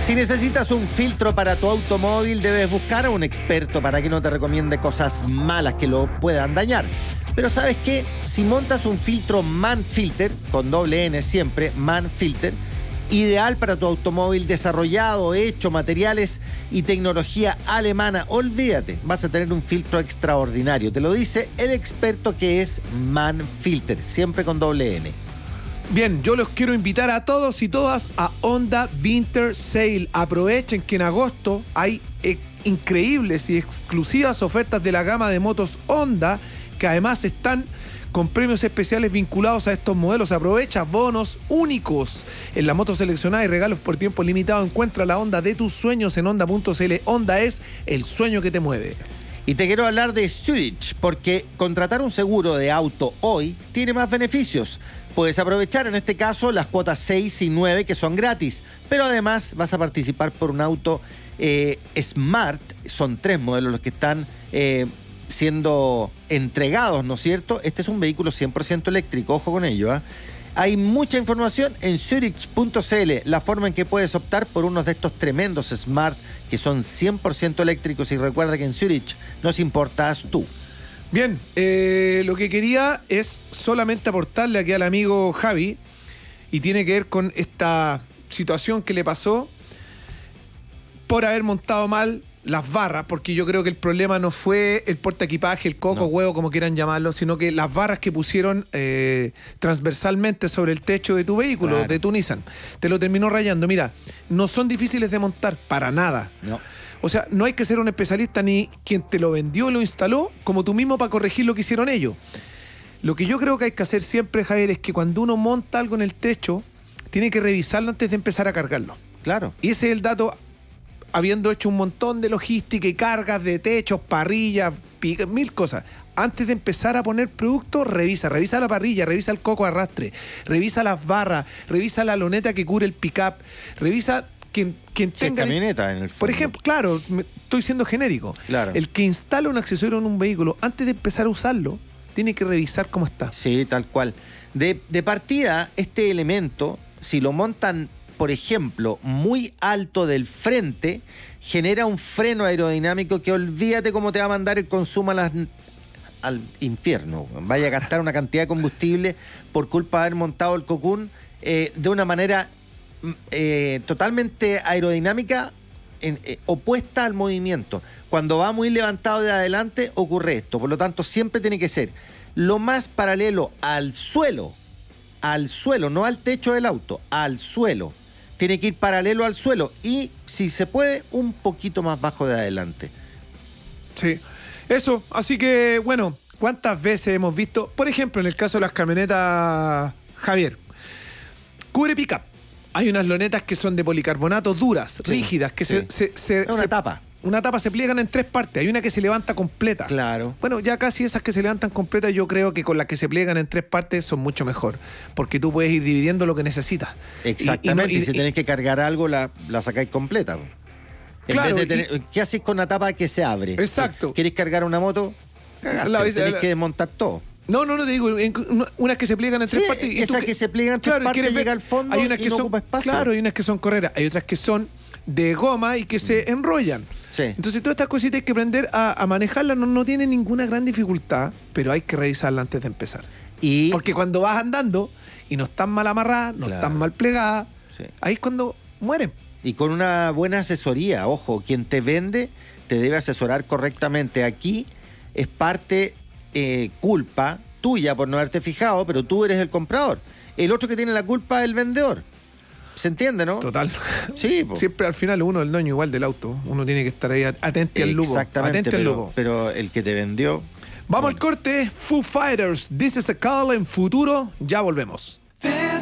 Si necesitas un filtro para tu automóvil, debes buscar a un experto para que no te recomiende cosas malas que lo puedan dañar. Pero ¿sabes qué? Si montas un filtro Manfilter, con doble N siempre, Manfilter, ideal para tu automóvil, desarrollado, hecho, materiales y tecnología alemana, olvídate, vas a tener un filtro extraordinario. Te lo dice el experto que es Manfilter, siempre con doble N. Bien, yo los quiero invitar a todos y todas a Honda Winter Sale. Aprovechen que en agosto hay increíbles y exclusivas ofertas de la gama de motos Honda, que además están con premios especiales vinculados a estos modelos. Aprovecha bonos únicos en la moto seleccionada y regalos por tiempo limitado. Encuentra la Honda de tus sueños en Honda.cl. Honda es el sueño que te mueve. Y te quiero hablar de Zurich, porque contratar un seguro de auto hoy tiene más beneficios. Puedes aprovechar en este caso las cuotas 6 y 9 que son gratis, pero además vas a participar por un auto Smart. Son 3 modelos los que están siendo entregados, ¿no es cierto? Este es un vehículo 100% eléctrico, ojo con ello, ¿eh? Hay mucha información en Zurich.cl, la forma en que puedes optar por uno de estos tremendos Smart que son 100% eléctricos, y recuerda que en Zurich nos importas tú. Bien, lo que quería es solamente aportarle aquí al amigo Javi, y tiene que ver con esta situación que le pasó por haber montado mal las barras, porque yo creo que el problema no fue el portaequipaje, el coco, huevo, como quieran llamarlo, sino que las barras que pusieron transversalmente sobre el techo de tu vehículo, claro, de tu Nissan, te lo terminó rayando. Mira, no son difíciles de montar, para nada. No. O sea, no hay que ser un especialista ni quien te lo vendió y lo instaló, como tú mismo, para corregir lo que hicieron ellos. Lo que yo creo que hay que hacer siempre, Javier, es que cuando uno monta algo en el techo, tiene que revisarlo antes de empezar a cargarlo. Claro. Y ese es el dato, habiendo hecho un montón de logística y cargas de techos, parrillas, mil cosas. Antes de empezar a poner producto, revisa la parrilla, revisa el coco arrastre, revisa las barras, revisa la loneta que cubre el pick-up, revisa quien tenga... camioneta, en el fondo. Por ejemplo, claro, estoy siendo genérico. Claro. El que instala un accesorio en un vehículo, antes de empezar a usarlo, tiene que revisar cómo está. Sí, tal cual. De partida, este elemento, si lo montan, por ejemplo, muy alto del frente, genera un freno aerodinámico que olvídate cómo te va a mandar el consumo al infierno. Vaya a gastar una cantidad de combustible por culpa de haber montado el cocún de una manera totalmente aerodinámica, opuesta al movimiento. Cuando va muy levantado de adelante ocurre esto. Por lo tanto, siempre tiene que ser lo más paralelo al suelo, no al techo del auto, al suelo. Tiene que ir paralelo al suelo y, si se puede, un poquito más bajo de adelante. Sí, eso. Así que, bueno, ¿cuántas veces hemos visto? Por ejemplo, en el caso de las camionetas, Javier, cubre pick-up. Hay unas lonetas que son de policarbonato duras, sí, rígidas, que sí, es una tapa. Una tapa, se pliegan en 3 partes. Hay una que se levanta completa. Claro. Bueno, ya casi esas que se levantan completas, yo creo que con las que se pliegan en 3 partes son mucho mejor, porque tú puedes ir dividiendo lo que necesitas. Exactamente. Y si tenés que cargar algo, la sacáis completa. Claro. ¿Qué haces con una tapa que se abre? Exacto. ¿Querés cargar una moto? Tenés que desmontar todo. No, te digo, unas que se pliegan en 3 partes. Esas que se pliegan en 3 partes, llega al fondo hay unas y que no son, ocupa espacio. Claro, hay unas que son correras, hay otras que son de goma y que se enrollan. Sí. Entonces todas estas cositas hay que aprender a manejarlas. No tiene ninguna gran dificultad, pero hay que revisarla antes de empezar. Porque cuando vas andando y no están mal amarradas, no están mal plegadas, sí, ahí es cuando mueren. Y con una buena asesoría, ojo, quien te vende te debe asesorar correctamente. Aquí es parte culpa tuya por no haberte fijado, pero tú eres el comprador. El otro que tiene la culpa es el vendedor. ¿Se entiende, no? Total. Sí, siempre al final uno es el dueño igual del auto. Uno tiene que estar ahí atento al lupo. Exactamente, pero el que te vendió... Vamos al corte. Foo Fighters, This is a Call. En futuro, ya volvemos.